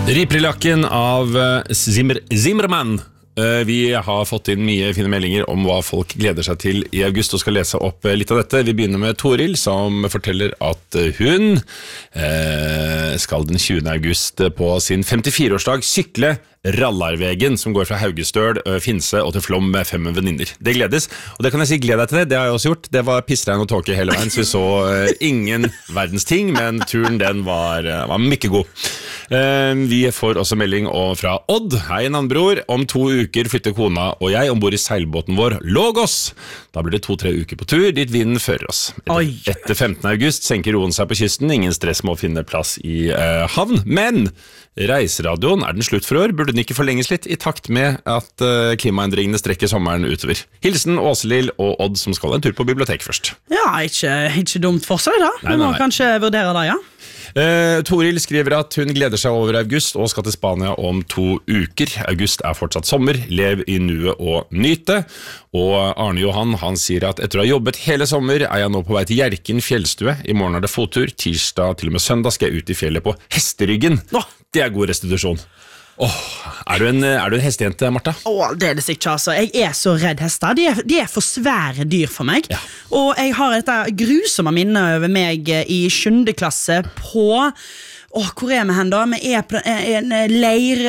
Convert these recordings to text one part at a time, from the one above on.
Riprilakken av Zimmermann. Vi har fått inn mye fine meldinger om hva folk gleder seg til i august og skal lese opp litt av dette. Vi begynner med Toril som forteller at hun skal den 20. august på sin 54-årsdag sykle Rallarvegen som går fra Haugestøl, Finse og til Flom med 5 venninner. Det gledes, og det kan jeg si gled deg til det har jeg også gjort. Det var pissregn og tåke hele veien, så vi så ingen verdens ting, men turen den var mye god. Vi får også melding fra Odd. Hei, Nannbror. Om 2 uker flytter kona og jeg ombord i seilbåten vår Logos. Da blir det 2-3 uker på tur, dit vinden fører oss. Etter 15. august senker roen seg på kysten. Ingen stress med å finne plass i havn. Men reiseradioen den slutt for år. Burde den ikke forlenges litt i takt med at klimaendringene strekker sommeren utover? Hilsen Åselill og Odd som skal en tur på bibliotek først. Ja, ikke dumt for seg da. Vi må kanskje vurdere det, ja. Toril skriver at hun gleder seg over august og skal til Spania om 2 uker. August fortsatt sommer, lev i nuet og nyte. Og Arne Johan, han sier at etter å ha jobbet hele sommer jeg nå på vei til Hjerkinn fjellstue. I morgen det fottur, tirsdag til og med søndag skal jeg ut i fjellet på hesteryggen. Det god restitusjon. Er du en hestejente, Martha? Det det ikke, altså. Jeg så redd hester. De for svære dyr for meg. Ja. Og jeg har dette grusomme minnet over meg i 7. klasse på... hvor vi hen da? Vi på en leir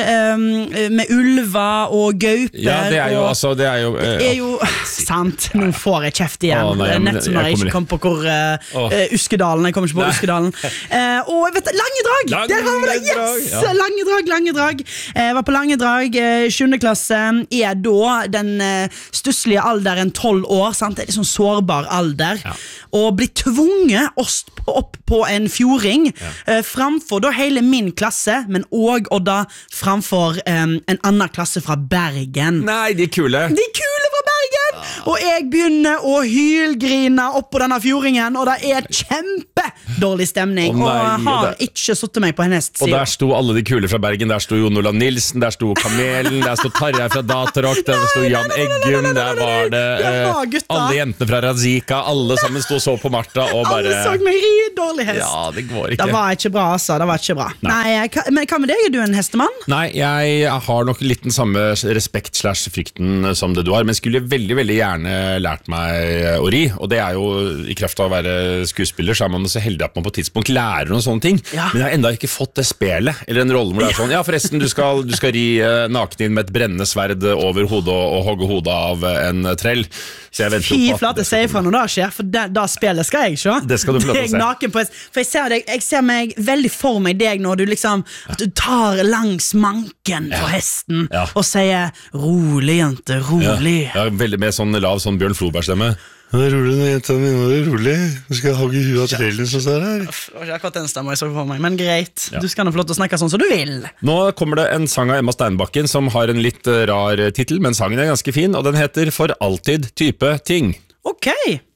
med ulver og gauper. Ja, det jo altså det jo sant, nå får jeg kjeft igjen. Nett som når jeg ikke kom på hvor Uskedalen, jeg kommer ikke på Uskedalen. Og jeg vet, Langedrag! Der har vi det, yes! Ja. Langedrag. Jeg var på Langedrag, 7. klasse, da den stusslige alderen 12 år, sant? Det sånn sårbar alder. Ja. Og bli tvunget opp på en fjording framfor da hele min klasse, men også da framfor en annen klasse fra Bergen. Nei, de kule fra Bergen! Og jeg begynner å hylgrine opp på denne fjordingen, og det kjempedårlig stemning, og jeg har ikke suttet meg på en hest. Og der sto alle de kule fra Bergen, der sto Jon Olav Nilsen, der sto Kamelen, der sto Tarjei fra Datarock, der sto Jan Eggum, der var det alle jentene fra Razika, alle sammen sto så på Martha og bare... Alle så meg dårlig hest. Ja, det går ikke. Det var ikke bra, altså, det var ikke bra. Nei, men hva med deg? Du en hestemann? Nei, jeg har nok litt den samme respekt/frykten som det du har, men skulle veldig, veldig gjerne lært meg å ri, og det jo i kraft av å være skuespiller, så man så heldig at man på et tidspunkt lærer noen sånne ting, men jeg har enda ikke fått det spelet, eller en rolle hvor det sånn, ja forresten, du skal ri naken inn med et brennende sverd over hodet og hogge hodet av en trell, så jeg venter på at... sier fra når det skjer, for da spillet skal jeg se. Det skal du få lov til å se. Naken på for jeg ser meg veldig for meg deg når du liksom, at du tar langs manken på hesten, og sier, rolig jente, rolig. Ja, veldig med sånn lav, sånn Bjørn Floberg-stemme. Det rolig når jenta mi, nå det rolig. Du skal hogge huet av trellen som står her. Det var ikke akkurat den stemmen jeg så for meg, men greit. Du skal nå få lov til å snakke sånn som du vil. Nå kommer det en sang av Emma Steinbakken som har en litt rar titel, men sangen ganske fin, og den heter For alltid type ting. Ok.